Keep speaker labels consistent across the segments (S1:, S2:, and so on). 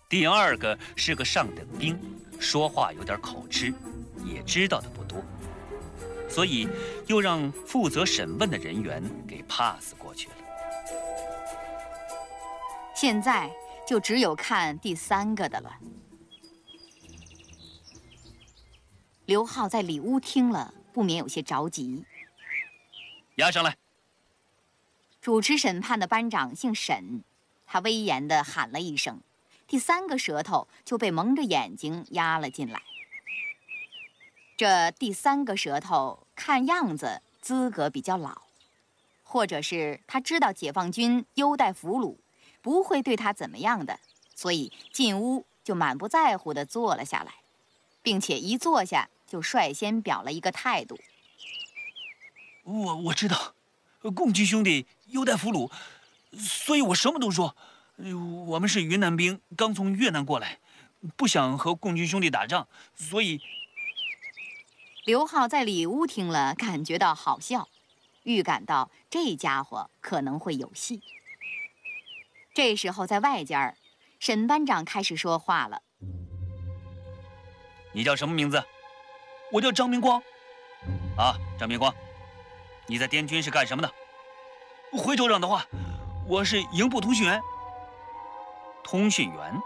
S1: 第二个是个上等兵，说话有点口吃，也知道的不多，所以又让负责审问的人员给 pass 过去了。
S2: 现在就只有看第三个的了。刘浩在里屋听了，不免有些着急。
S1: 押上来！
S2: 主持审判的班长姓沈，他威严地喊了一声，第三个舌头就被蒙着眼睛押了进来。这第三个舌头看样子资格比较老，或者是他知道解放军优待俘虏，不会对他怎么样的，所以进屋就满不在乎地坐了下来，并且一坐下就率先表了一个态度。
S1: 我知道，共军兄弟优待俘虏，所以我什么都说。我们是云南兵，刚从越南过来，不想和共军兄弟打仗，所以……
S2: 刘浩在里屋听了，感觉到好笑，预感到这家伙可能会有戏。这时候在外间，沈班长开始说话了：“
S1: 你叫什么名字？”“我叫张明光。”“啊，张明光，你在滇军是干什么的？”“回首长的话，我是营部通讯员。”“通讯员？”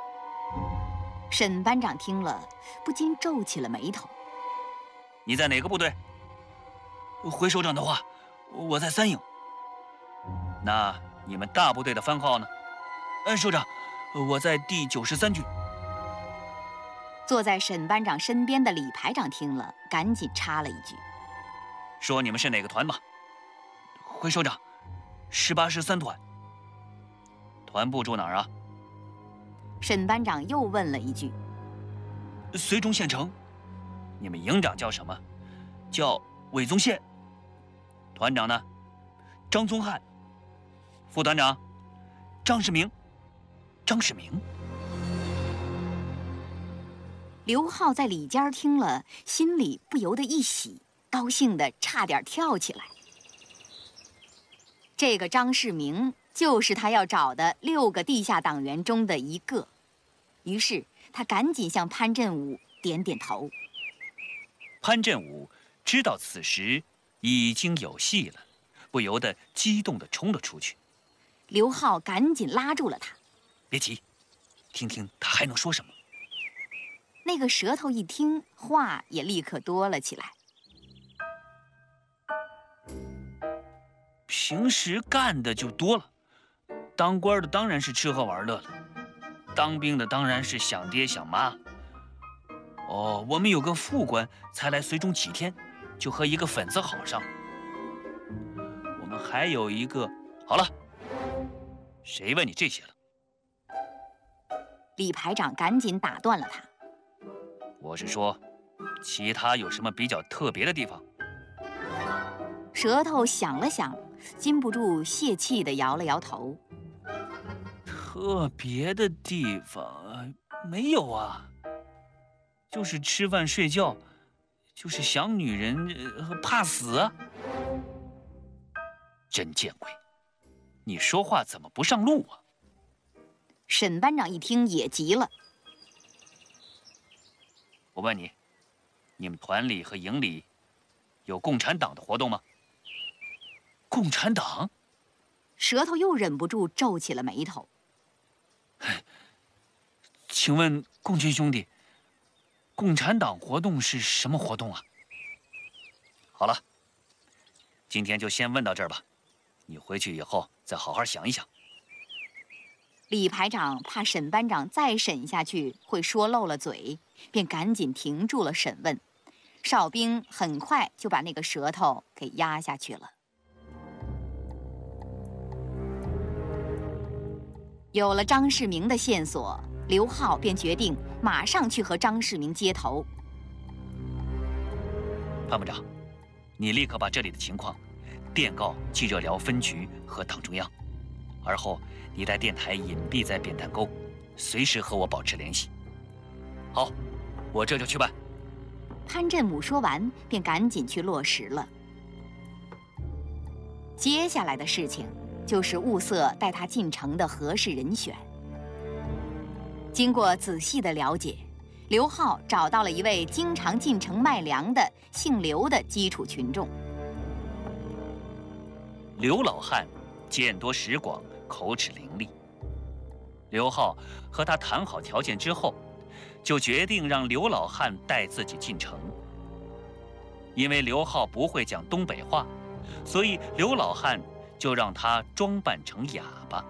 S2: 沈班长听了，不禁皱起了眉头。
S1: “你在哪个部队？”“回首长的话，我在3营。”“那你们大部队的番号呢？”“首长，我在第93军。”
S2: 坐在沈班长身边的李排长听了，赶紧插了一句：“
S1: 说你们是哪个团吧？”“回首长，18师3团。”“团部住哪儿啊？”
S2: 沈班长又问了一句：“
S1: 绥中县城。”“你们营长叫什么？”“叫韦宗宪。”“团长呢？”“张宗翰。”“副团长？”“张世明。”“张世明。”
S2: 刘浩在里间听了，心里不由得一喜，高兴得差点跳起来。这个张世明就是他要找的6个地下党员中的一个，于是他赶紧向潘振武点点头。
S1: 潘振武知道此时已经有戏了，不由得激动地冲了出去。
S2: 刘浩赶紧拉住了他：“
S1: 别急，听听他还能说什么。”
S2: 那个舌头一听，话也立刻多了起来。
S1: 平时干的就多了，当官的当然是吃喝玩乐了，当兵的当然是想爹想妈。我们有个副官才来绥中几天，就和一个粉子好上。我们还有一个……好了，谁问你这些了？
S2: 李排长赶紧打断了他。
S1: 我是说，其他有什么比较特别的地方？
S2: 舌头想了想，禁不住泄气地摇了摇头。
S1: 特别的地方没有啊，就是吃饭睡觉，就是想女人，怕死啊。真见鬼！你说话怎么不上路啊？
S2: 沈班长一听也急了。
S1: 我问你，你们团里和营里有共产党的活动吗？共产党？
S2: 舌头又忍不住皱起了眉头。
S1: 请问共军兄弟，共产党活动是什么活动啊？好了，今天就先问到这儿吧，你回去以后再好好想一想。
S2: 李排长怕沈班长再审下去会说漏了嘴，便赶紧停住了审问。哨兵很快就把那个舌头给压下去了。有了张世明的线索，刘浩便决定马上去和张世明接头。
S1: 潘部长，你立刻把这里的情况电告冀热辽分局和党中央，而后你带电台隐蔽在扁担沟，随时和我保持联系。好，我这就去办。
S2: 潘振武说完，便赶紧去落实了。接下来的事情就是物色带他进城的合适人选。 经过仔细的了解，刘浩找到了一位经常进城卖粮的姓刘的基础群众。
S1: 刘老汉见多识广，口齿伶俐。刘浩和他谈好条件之后，就决定让刘老汉带自己进城。因为刘浩不会讲东北话，所以刘老汉就让他装扮成哑巴。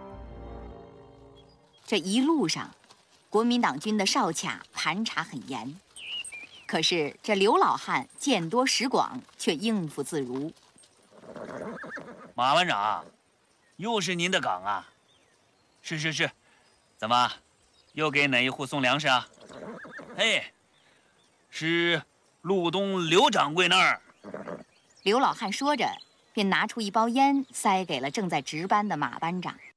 S2: 这一路上，国民党军的哨卡盘查很严，可是这刘老汉见多识广，却应付自如。
S1: 马班长，又是您的岗啊？是，怎么，又给哪一户送粮食啊？嘿，是路东刘掌柜那儿。
S2: 刘老汉说着，便拿出一包烟，塞给了正在值班的马班长。